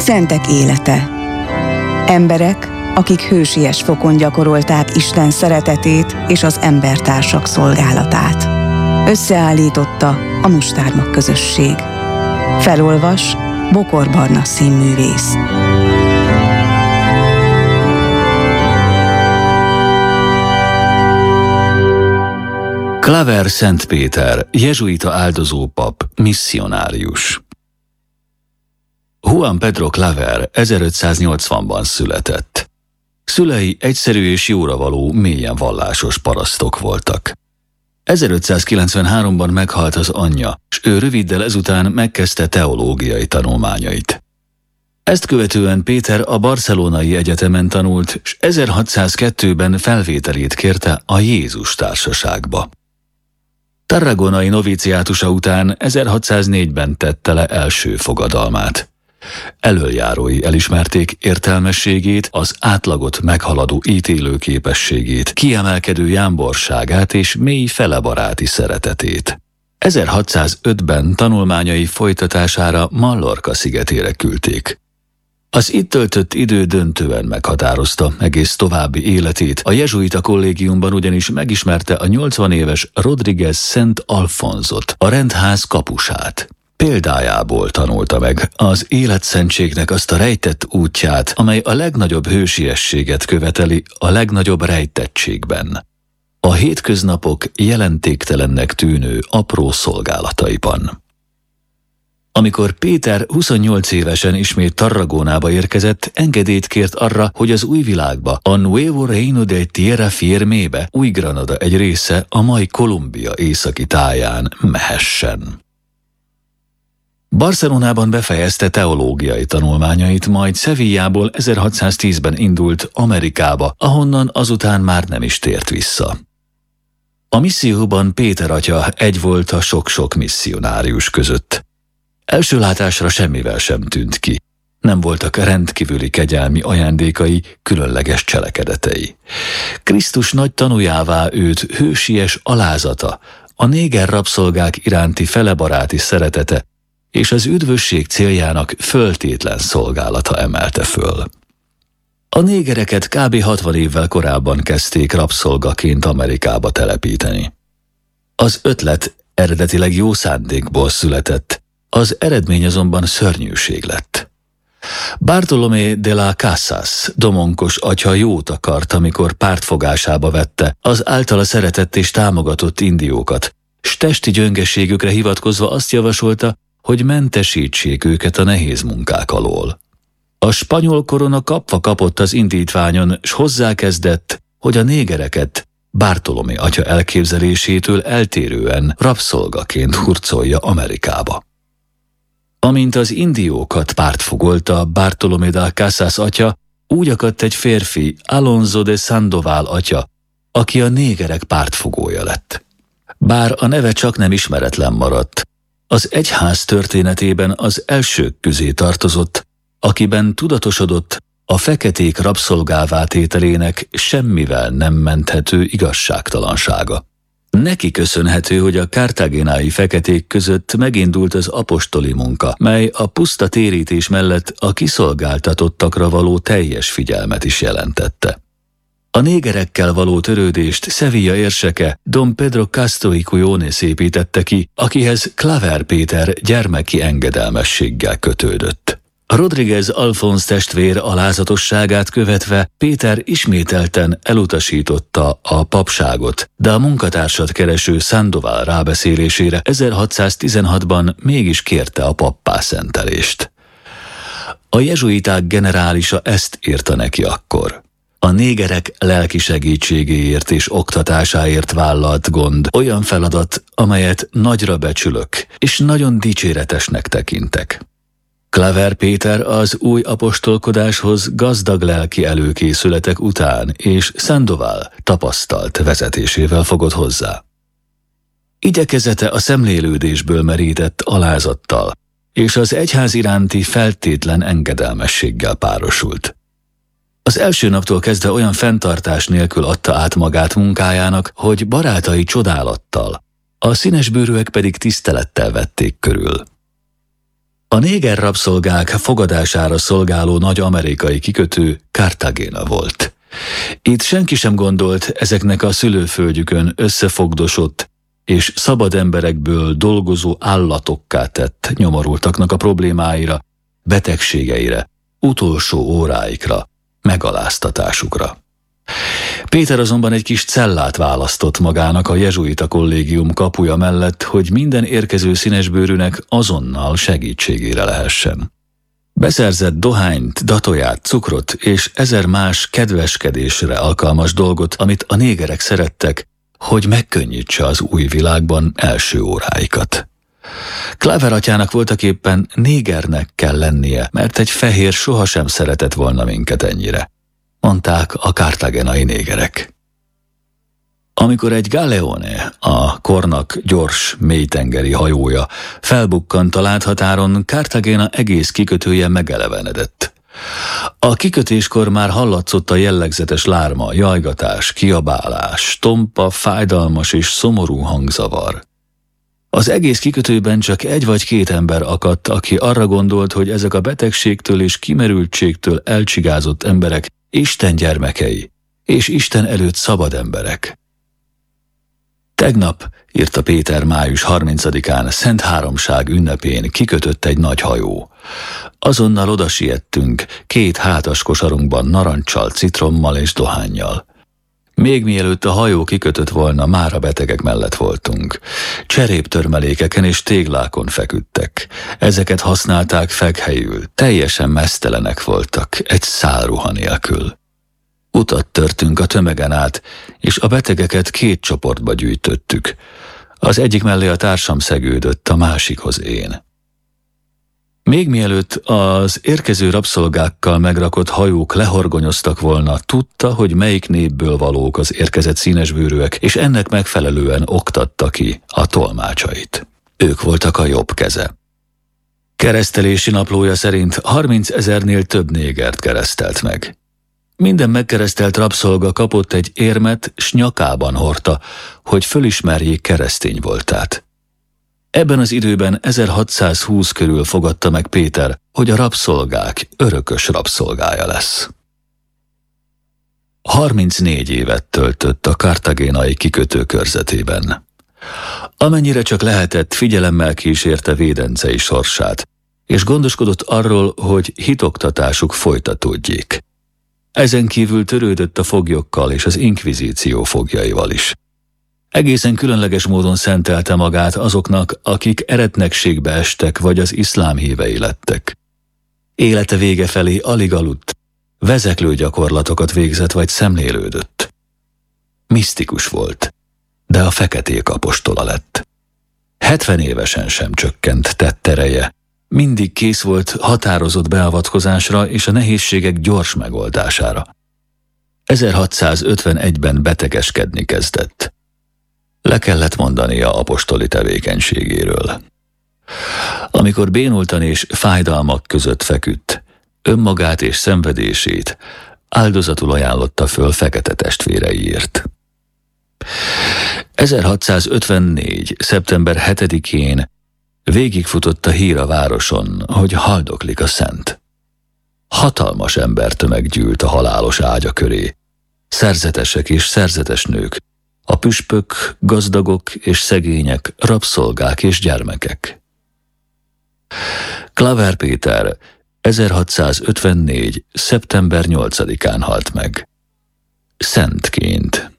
Szentek élete. Emberek, akik hősies fokon gyakorolták Isten szeretetét és az embertársak szolgálatát. Összeállította a Mustármag közösség. Felolvas Bokor Barna színművész. Claver Szent Péter, jezsuita áldozópap, misszionárius. Juan Pedro Claver 1580-ban született. Szülei egyszerű és jóravaló, mélyen vallásos parasztok voltak. 1593-ban meghalt az anyja, s ő röviddel ezután megkezdte teológiai tanulmányait. Ezt követően Péter a Barcelonai Egyetemen tanult, s 1602-ben felvételét kérte a Jézus Társaságba. Tarragonai noviciátusa után 1604-ben tette le első fogadalmát. Elöljárói elismerték értelmességét, az átlagot meghaladó ítélőképességét, kiemelkedő jámborságát és mély felebaráti szeretetét. 1605-ben tanulmányai folytatására Mallorca szigetére küldték. Az itt töltött idő döntően meghatározta egész további életét, a jezsuita kollégiumban ugyanis megismerte a 80 éves Rodriguez Szent Alfonzot, a rendház kapusát. Példájából tanulta meg az életszentségnek azt a rejtett útját, amely a legnagyobb hősiességet követeli a legnagyobb rejtettségben. A hétköznapok jelentéktelennek tűnő apró szolgálataiban. Amikor Péter 28 évesen ismét Tarragonába érkezett, engedélyt kért arra, hogy az új világba, a Nuevo Reino de Tierra Firmébe, Új-Granada egy része a mai Kolumbia északi táján mehessen. Barcelonában befejezte teológiai tanulmányait, majd Sevillából 1610-ben indult Amerikába, ahonnan azután már nem is tért vissza. A misszióban Péter atya egy volt a sok-sok misszionárius között. Első látásra semmivel sem tűnt ki. Nem voltak rendkívüli kegyelmi ajándékai, különleges cselekedetei. Krisztus nagy tanújává őt hősies alázata, a néger rabszolgák iránti felebaráti szeretete és az üdvösség céljának föltétlen szolgálata emelte föl. A négereket kb. 60 évvel korábban kezdték rabszolgaként Amerikába telepíteni. Az ötlet eredetileg jó szándékból született, az eredmény azonban szörnyűség lett. Bartolomé de las Casas domonkos atya jót akart, amikor pártfogásába vette az általa szeretett és támogatott indiókat, s testi gyöngeségükre hivatkozva azt javasolta, hogy mentesítsék őket a nehéz munkák alól. A spanyol korona kapva kapott az indítványon, s hozzákezdett, hogy a négereket Bartolomé atya elképzelésétől eltérően rabszolgaként hurcolja Amerikába. Amint az indiókat pártfogolta Bartolomé de las Casas atya, úgy akadt egy férfi, Alonso de Sandoval atya, aki a négerek pártfogója lett. Bár a neve csaknem ismeretlen maradt, az egyház történetében az elsők közé tartozott, akiben tudatosodott a feketék rabszolgává tételének semmivel nem menthető igazságtalansága. Neki köszönhető, hogy a karthaginai feketék között megindult az apostoli munka, mely a puszta térítés mellett a kiszolgáltatottakra való teljes figyelmet is jelentette. A négerekkel való törődést Sevilla érseke Don Pedro Castro y Cuyones építette ki, akihez Claver Péter gyermeki engedelmességgel kötődött. Rodriguez Alfonz testvér alázatosságát követve Péter ismételten elutasította a papságot, de a munkatársat kereső Sandoval rábeszélésére 1616-ban mégis kérte a pappá szentelést. A jezsuiták generálisa ezt írta neki akkor. A négerek lelki segítségéért és oktatásáért vállalt gond olyan feladat, amelyet nagyra becsülök, és nagyon dicséretesnek tekintek. Claver Péter az új apostolkodáshoz gazdag lelki előkészületek után és Sandoval tapasztalt vezetésével fogott hozzá. Igyekezete a szemlélődésből merített alázattal és az egyház iránti feltétlen engedelmességgel párosult. Az első naptól kezdve olyan fenntartás nélkül adta át magát munkájának, hogy barátai csodálattal, a színesbőrűek pedig tisztelettel vették körül. A néger rabszolgák fogadására szolgáló nagy amerikai kikötő Cartagena volt. Itt senki sem gondolt ezeknek a szülőföldjükön összefogdosott és szabad emberekből dolgozó állatokká tett nyomorultaknak a problémáira, betegségeire, utolsó óráikra, megaláztatásukra. Péter azonban egy kis cellát választott magának a jezsuita kollégium kapuja mellett, hogy minden érkező színesbőrűnek azonnal segítségére lehessen. Beszerzett dohányt, datóját, cukrot és 1000 más kedveskedésre alkalmas dolgot, amit a négerek szerettek, hogy megkönnyítse az új világban első óráikat. Claver atyának voltaképpen négernek kell lennie, mert egy fehér sohasem szeretett volna minket ennyire, mondták a karthagenai négerek. Amikor egy Galeone, a kornak gyors, mélytengeri hajója felbukkant a láthatáron, Cartagena egész kikötője megelevenedett. A kikötéskor már hallatszott a jellegzetes lárma, jajgatás, kiabálás, tompa, fájdalmas és szomorú hangzavar. Az egész kikötőben csak 1 vagy 2 ember akadt, aki arra gondolt, hogy ezek a betegségtől és kimerültségtől elcsigázott emberek Isten gyermekei, és Isten előtt szabad emberek. Tegnap, írta Péter május 30-án, Szent Háromság ünnepén kikötött egy nagy hajó. Azonnal odasiettünk 2 hátas kosarunkban naranccsal, citrommal és dohánnyal. Még mielőtt a hajó kikötött volna, már a betegek mellett voltunk. Cseréptörmelékeken és téglákon feküdtek. Ezeket használták fekhelyül, teljesen meztelenek voltak, egy szál ruha nélkül. Utat törtünk a tömegen át, és a betegeket 2 csoportba gyűjtöttük. Az egyik mellé a társam szegődött, a másikhoz én. Még mielőtt az érkező rabszolgákkal megrakott hajók lehorgonyoztak volna, tudta, hogy melyik népből valók az érkezett színesbőrűek, és ennek megfelelően oktatta ki a tolmácsait. Ők voltak a jobb keze. Keresztelési naplója szerint 30 000-nél több négert keresztelt meg. Minden megkeresztelt rabszolga kapott egy érmet, s nyakában hordta, hogy fölismerjék keresztény voltát. Ebben az időben 1620 körül fogadta meg Péter, hogy a rabszolgák örökös rabszolgája lesz. 34 évet töltött a karthagenai kikötő körzetében. Amennyire csak lehetett, figyelemmel kísérte védencei sorsát, és gondoskodott arról, hogy hitoktatásuk folytatódjék. Ezen kívül törődött a foglyokkal és az inkvizíció foglyaival is. Egészen különleges módon szentelte magát azoknak, akik eretnekségbe estek vagy az iszlám hívei lettek. Élete vége felé alig aludt, vezeklő gyakorlatokat végzett vagy szemlélődött. Misztikus volt, de a feketék apostola lett. 70 évesen sem csökkent tettereje, mindig kész volt határozott beavatkozásra és a nehézségek gyors megoldására. 1651-ben betegeskedni kezdett. Le kellett mondania apostoli tevékenységéről. Amikor bénultan és fájdalmak között feküdt, önmagát és szenvedését áldozatul ajánlotta föl fekete testvéreiért. 1654. szeptember 7-én végigfutott a hír a városon, hogy haldoklik a szent. Hatalmas embertömeg gyűlt a halálos ágya köré, szerzetesek és szerzetes nők, a püspök, gazdagok és szegények, rabszolgák és gyermekek. Claver Péter 1654. szeptember 8-án halt meg. Szentként.